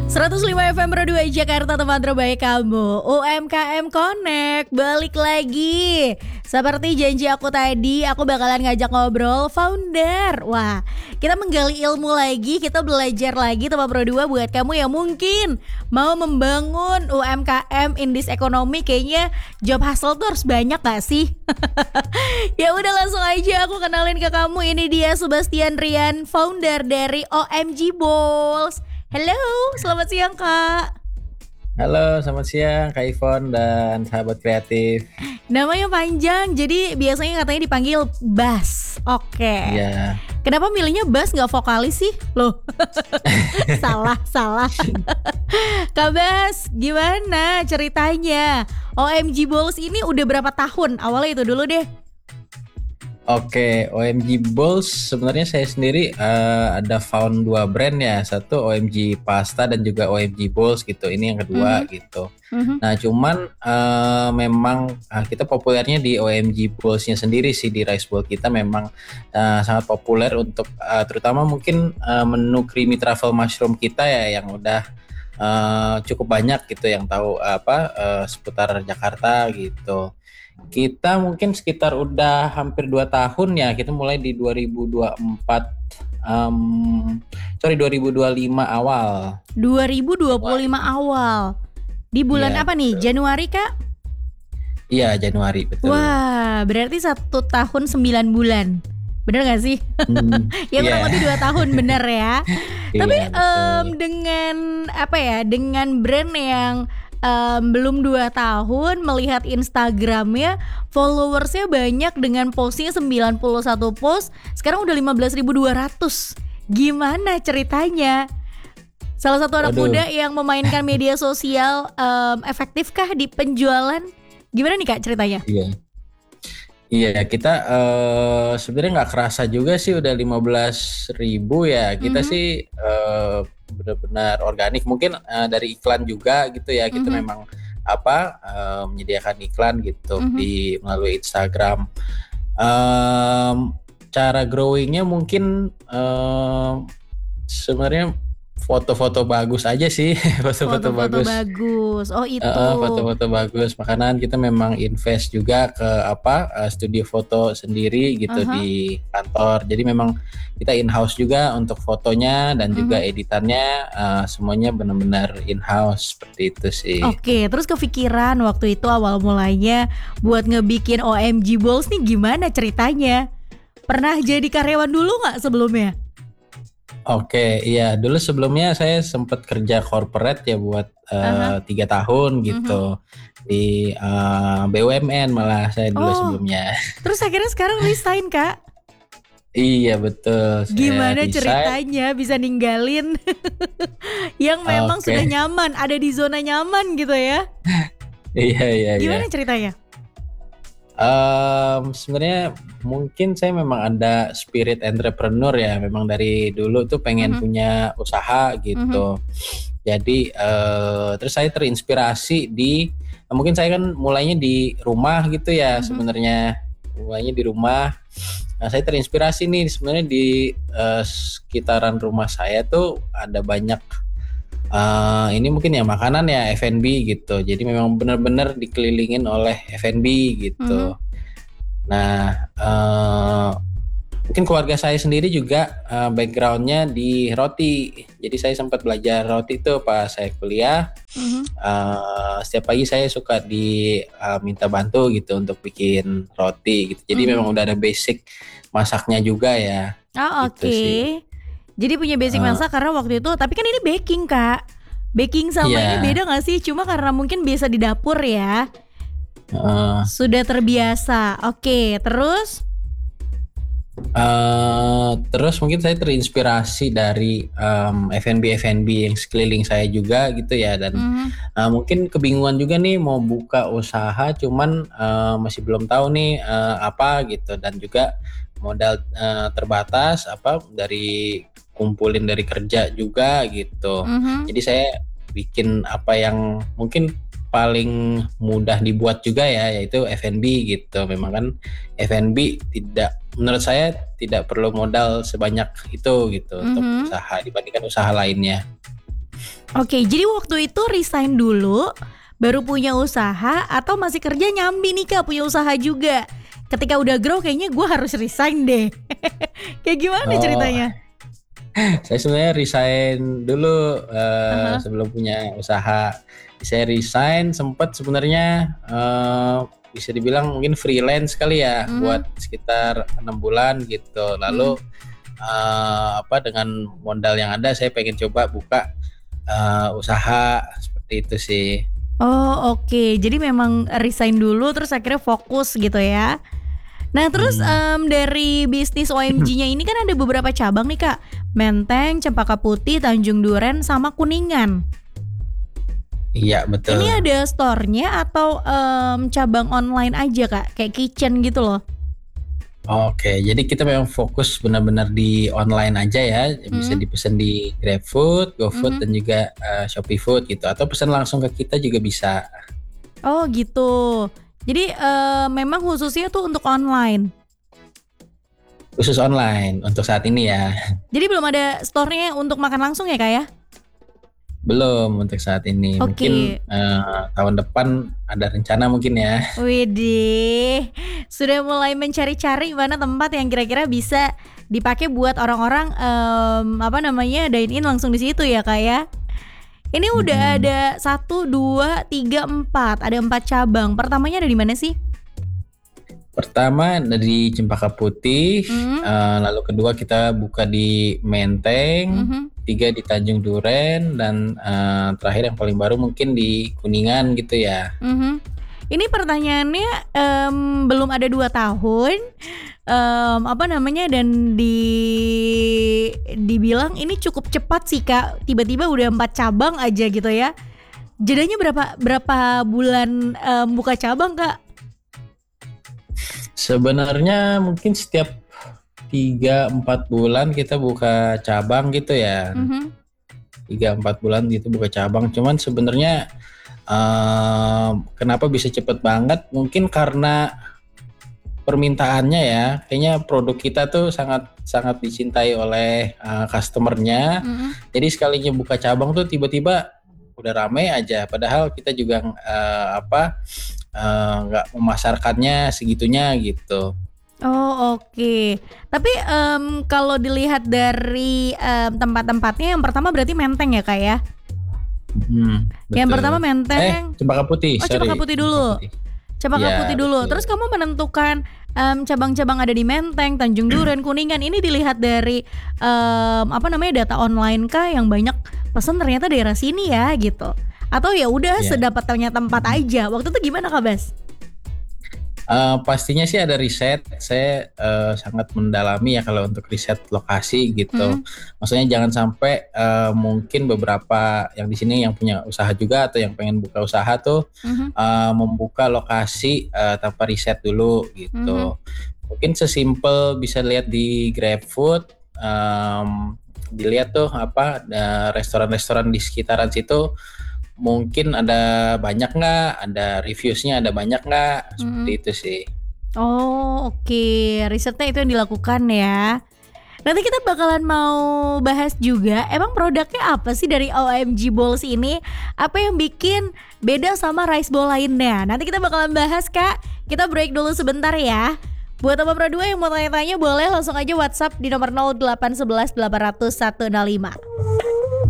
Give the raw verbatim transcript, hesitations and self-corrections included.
seratus lima F M Pro dua Jakarta, teman terbaik kamu. U M K M Connect balik lagi. Seperti janji aku tadi, aku bakalan ngajak ngobrol founder. Wah, kita menggali ilmu lagi, kita belajar lagi teman Pro dua buat kamu yang mungkin mau membangun U M K M in this economy. Kayaknya job hustle tuh harus banyak gak sih? Ya udah, langsung aja aku kenalin ke kamu. Ini dia Sebastian Rian, founder dari O M G Balls. Halo, selamat siang Kak. Halo, selamat siang Kak Ivon dan sahabat kreatif. Namanya panjang, jadi biasanya katanya dipanggil Bas. Oke. Iya. Kenapa milihnya Bas nggak vokalis sih? Loh, salah, salah. Kak Bas, gimana ceritanya? O M G Balls ini udah berapa tahun? Awalnya itu dulu deh. Oke, O M G Balls sebenarnya saya sendiri uh, ada found dua brand ya. Satu O M G Pasta dan juga O M G Balls gitu. Ini yang kedua mm-hmm. gitu. Mm-hmm. Nah cuman uh, memang uh, kita populernya di O M G Balls-nya sendiri sih. Di rice bowl kita memang uh, sangat populer untuk uh, terutama mungkin uh, menu creamy truffle mushroom kita ya, yang udah uh, cukup banyak gitu yang tahu uh, apa uh, seputar Jakarta gitu. Kita mungkin sekitar udah hampir dua tahun ya. Kita mulai di dua ribu dua puluh empat um, sorry dua ribu dua puluh lima awal. dua ribu dua puluh lima awal. Di bulan ya, apa nih? Betul. Januari Kak? Iya, Januari, betul. Wah, berarti satu tahun sembilan bulan. Bener gak sih? Hmm, ya kurang yeah. lebih dua tahun, bener ya. Tapi yeah, um, dengan apa ya? Dengan brand yang Um, belum dua tahun, melihat Instagramnya followersnya banyak dengan postnya sembilan puluh satu post, sekarang udah lima belas ribu dua ratus. Gimana ceritanya? Salah satu anak Waduh. muda yang memainkan media sosial, um, efektifkah di penjualan? Gimana nih Kak ceritanya? Iya, iya kita uh, sebenarnya nggak kerasa juga sih udah lima belas ribu ya. Kita mm-hmm. sih uh, benar-benar organik, mungkin uh, dari iklan juga gitu ya. Kita mm-hmm. memang apa uh, menyediakan iklan gitu mm-hmm. di melalui Instagram. Um, cara growingnya mungkin um, sebenarnya foto-foto bagus aja sih. foto-foto, foto-foto bagus. bagus. Oh itu. Uh, foto-foto bagus. Makanan kita memang invest juga ke apa uh, studio foto sendiri gitu uh-huh. di kantor. Jadi memang kita in-house juga untuk fotonya dan uh-huh. juga editannya uh, semuanya benar-benar in-house seperti itu sih. Oke, okay, terus kepikiran waktu itu awal mulanya buat ngebikin O M G Balls nih gimana ceritanya? Pernah jadi karyawan dulu nggak sebelumnya? Oke, iya dulu sebelumnya saya sempat kerja corporate ya buat uh, tiga tahun gitu uh-huh. di uh, B U M N malah saya dulu oh, sebelumnya. Terus akhirnya sekarang resign Kak? Iya betul. Gimana ceritanya bisa ninggalin yang memang okay. sudah nyaman, ada di zona nyaman gitu ya? Iya iya. Gimana iya. ceritanya? Um, sebenarnya mungkin saya memang ada spirit entrepreneur ya, memang dari dulu tuh pengen mm-hmm. punya usaha gitu. Mm-hmm. Jadi uh, terus saya terinspirasi di mungkin saya kan mulainya di rumah gitu ya, mm-hmm. sebenarnya mulainya di rumah. Nah, saya terinspirasi nih sebenarnya di uh, sekitaran rumah saya tuh ada banyak Uh, ini mungkin ya makanan ya F and B gitu. Jadi memang benar-benar dikelilingin oleh F and B gitu. Mm-hmm. Nah, uh, mungkin keluarga saya sendiri juga uh, backgroundnya di roti. Jadi saya sempat belajar roti itu pas saya kuliah. Mm-hmm. Uh, setiap pagi saya suka di uh, minta bantu gitu untuk bikin roti gitu. Jadi mm-hmm. memang udah ada basic masaknya juga ya. Oh oke. Okay. Jadi punya basic uh, masak karena waktu itu, tapi kan ini baking Kak. Baking sama yeah. ini beda gak sih? Cuma karena mungkin biasa di dapur ya. Uh, Sudah terbiasa. Oke, terus? Uh, terus mungkin saya terinspirasi dari um, F and B F and B yang sekeliling saya juga gitu ya. Dan uh-huh. uh, mungkin kebingungan juga nih mau buka usaha, cuman uh, masih belum tahu nih uh, apa gitu. Dan juga modal uh, terbatas apa dari kumpulin dari kerja juga gitu. Mm-hmm. Jadi saya bikin apa yang mungkin paling mudah dibuat juga ya, yaitu F and B gitu. Memang kan F and B tidak, menurut saya tidak perlu modal sebanyak itu gitu mm-hmm. untuk usaha dibandingkan usaha lainnya. Oke, jadi waktu itu resign dulu, baru punya usaha atau masih kerja nyambi nih Kak punya usaha juga? Ketika udah grow kayaknya gue harus resign deh. Kayak gimana Oh, ceritanya? saya sebenarnya resign dulu eh, Aha. sebelum punya usaha. Saya resign sempat sebenarnya eh, bisa dibilang mungkin freelance kali ya Mhm. buat sekitar enam bulan gitu. Mhm. Lalu eh, apa dengan modal yang ada saya pengen coba buka eh, usaha seperti itu sih. Oh oke, jadi memang resign dulu terus akhirnya fokus gitu ya. Nah terus, Hmm. mmm, dari bisnis O M G-nya ini kan ada beberapa cabang nih Kak, Menteng, Cempaka Putih, Tanjung Duren, sama Kuningan. Iya betul. Ini ada store-nya atau, mmm, cabang online aja Kak? Kayak kitchen gitu loh? Oke, jadi kita memang fokus benar-benar di online aja ya, bisa Mhm. dipesan di GrabFood, GoFood, Mhm. dan juga eh, Shopee Food gitu, atau pesan langsung ke kita juga bisa. Oh gitu. Jadi, eee, memang khususnya tuh untuk online? Khusus online untuk saat ini ya. Jadi belum ada store-nya untuk makan langsung ya Kak ya? Belum untuk saat ini. Mungkin Oke. eh, tahun depan ada rencana mungkin ya. Widih, sudah mulai mencari-cari mana tempat yang kira-kira bisa dipakai buat orang-orang, mmm, apa namanya, dine in langsung di situ ya Kak ya? Ini udah Mm-mm. ada satu, dua, tiga, empat, ada empat cabang. Pertamanya ada di mana sih? Pertama dari Cempaka Putih, Mhm. eh, lalu kedua kita buka di Menteng, Mhm. tiga di Tanjung Duren, dan eh, terakhir yang paling baru mungkin di Kuningan gitu ya. Mhm. Ini pertanyaannya, mmm, belum ada dua tahun, mmm, apa namanya, dan di dibilang ini cukup cepat sih Kak, tiba-tiba udah empat cabang aja gitu ya. Jedanya berapa berapa bulan, mmm, buka cabang Kak? Sebenarnya mungkin setiap tiga empat bulan kita buka cabang gitu ya. Mhm. tiga empat bulan gitu buka cabang. Cuman sebenarnya eh, kenapa bisa cepet banget? Mungkin karena permintaannya ya. Kayaknya produk kita tuh sangat sangat dicintai oleh eh, customernya. Mhm. Jadi sekalinya buka cabang tuh tiba-tiba udah rame aja. Padahal kita juga eh, apa eh, nggak memasarkannya segitunya gitu. Oh oke. Tapi, mmm, kalau dilihat dari, mmm, tempat-tempatnya yang pertama berarti Menteng ya Kak ya? Hmm, Yang pertama betul. Eh, Menteng. Cempaka Putih, Oh Cempaka sorry, Putih Cempaka dulu. Putih. Cempaka Ya, Putih dulu. Terus betul. kamu menentukan, mmm, cabang-cabang ada di Menteng, Tanjung Duren, Kuningan ini dilihat dari, mmm, apa namanya, data online kah yang banyak pesan ternyata daerah sini ya gitu? Atau ya udah Ya. sedapatnya tempat aja? Waktu itu gimana Kak Bas? Eh, pastinya sih ada riset. Saya eh, sangat mendalami ya kalau untuk riset lokasi gitu. Mhm. Maksudnya jangan sampai eh, mungkin beberapa yang di sini yang punya usaha juga atau yang pengen buka usaha tuh Mhm. eh, membuka lokasi eh, tanpa riset dulu Mhm. gitu. Mungkin sesimpel bisa lihat di GrabFood, em, dilihat tuh apa ada restoran-restoran di sekitaran situ mungkin ada banyak nggak, ada reviewsnya ada banyak nggak, seperti Mhm. itu sih. Oh oke, risetnya itu yang dilakukan ya. Nanti kita bakalan mau bahas juga, emang produknya apa sih dari O M G Bowls ini? Apa yang bikin beda sama rice bowl lainnya? Nanti kita bakalan bahas Kak. Kita break dulu sebentar ya. Buat Teman Pro dua yang mau tanya-tanya boleh langsung aja WhatsApp di nomor nol delapan satu satu delapan nol nol satu nol lima.